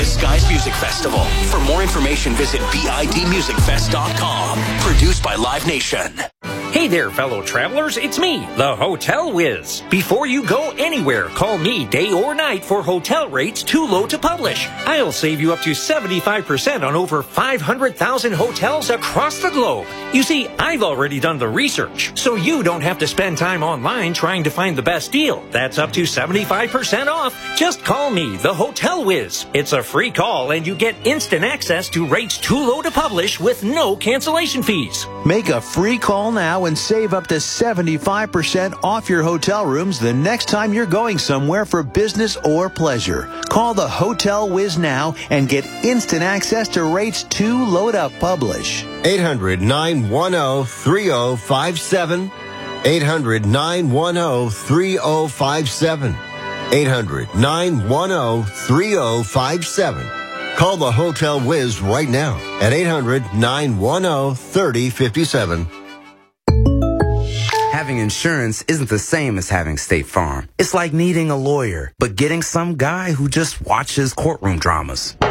Skies Music Festival. For more information, visit bidmusicfest.com. Produced by Live Nation. Hey there, fellow travelers. It's me, the Hotel Whiz. Before you go anywhere, call me day or night for hotel rates too low to publish. I'll save you up to 75% on over 500,000 hotels across the globe. You see, I've already done the research, so you don't have to spend time online trying to find the best deal. That's up to 75% off. Just call me, the Hotel Whiz. It's a free call, and you get instant access to rates too low to publish with no cancellation fees. Make a free call now and save up to 75% off your hotel rooms the next time you're going somewhere for business or pleasure. Call the Hotel Whiz now and get instant access to rates too low to publish. 800-910-3057. 800-910-3057. 800-910-3057. Call the Hotel Whiz right now at 800-910-3057. Having insurance isn't the same as having State Farm. It's like needing a lawyer, but getting some guy who just watches courtroom dramas.